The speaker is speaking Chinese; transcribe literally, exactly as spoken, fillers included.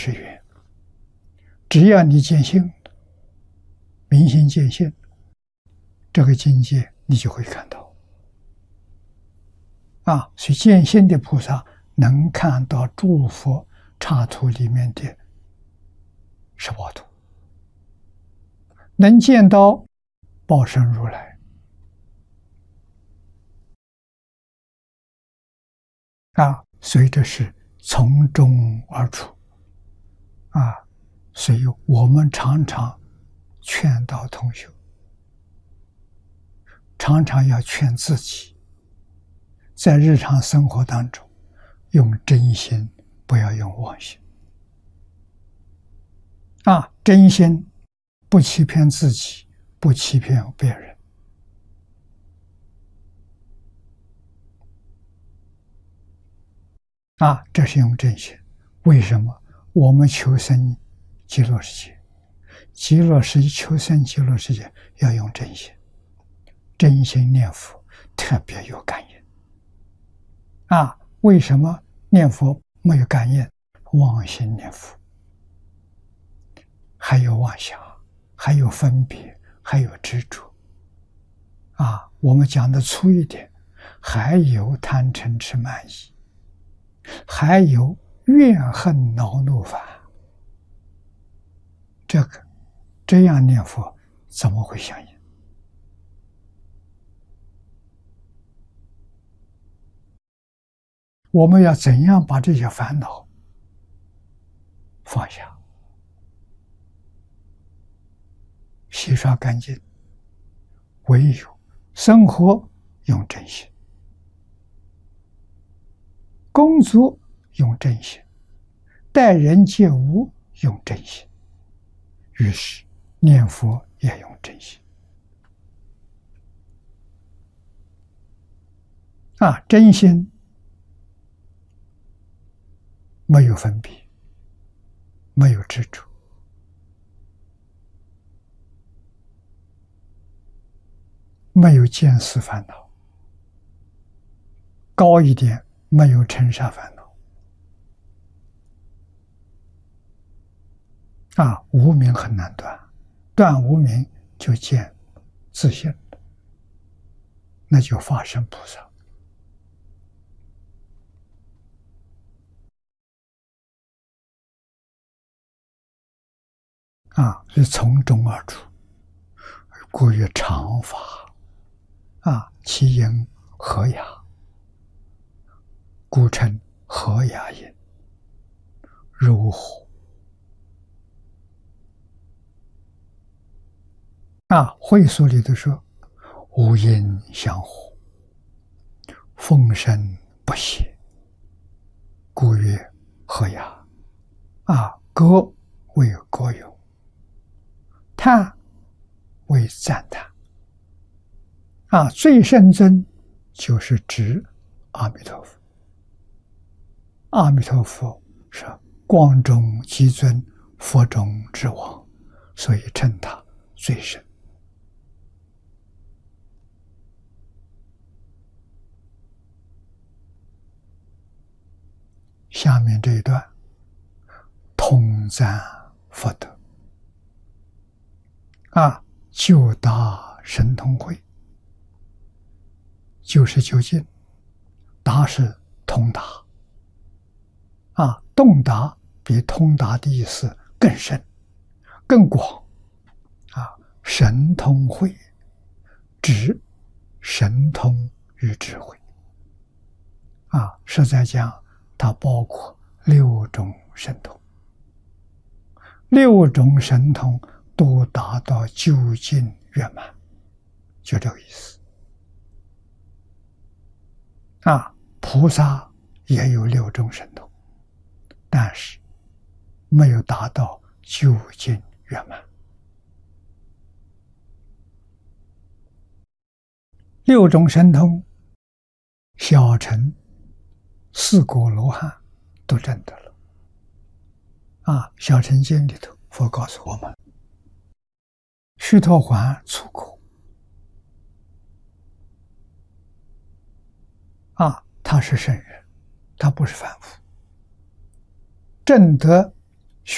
是缘。只要你见性，明心见性，这个境界你就会看到。啊，所以见性的菩萨能看到诸佛刹土里面的十八土，能见到报身如来。啊，所以这是从中而出。啊，所以我们常常劝导同学，常常要劝自己，在日常生活当中用真心，不要用妄心。啊，真心不欺骗自己，不欺骗别人。啊，这是用真心。为什么？我们求生极乐世界，极乐世界求生极乐世界要用真心，真心念佛特别有感应。啊，为什么念佛没有感应？妄心念佛，还有妄想，还有分别，还有执着。啊，我们讲的粗一点，还有贪嗔痴慢疑，还有怨恨恼怒烦。这个这样念佛怎么会相应？我们要怎样把这些烦恼放下，洗刷干净？唯有生活用真心，工作用真心，待人接物用真心，于是念佛也用真心。啊，真心没有分别，没有执着，没有见思烦恼，高一点没有尘沙烦恼。啊，无明很难断，断无明就见自性，那就法身菩萨。啊，是从中而出，故曰常法。啊，其因和雅，故称和雅因，如火。啊，会所里头说，无因相火，风声不息，故曰和雅。啊，歌为歌咏，叹为赞叹。啊，最圣尊就是指阿弥陀佛。阿弥陀佛是光中极尊，佛中之王，所以称他最圣。下面这一段通赞佛德。啊，九大神通会，九是究竟，达是通达。啊，洞达比通达的意思更深更广。啊，神通会指神通与智慧。啊，实在讲它包括六种神通，六种神通都达到究竟圆满，就这个意思。啊，菩萨也有六种神通，但是没有达到究竟圆满。六种神通，小乘四果罗汉都证得了。啊，小乘经里头，佛告诉我们，须陀洹出果。啊，他是圣人，他不是凡夫，证得